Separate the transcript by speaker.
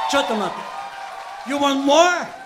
Speaker 1: ちょっと待って。You want more?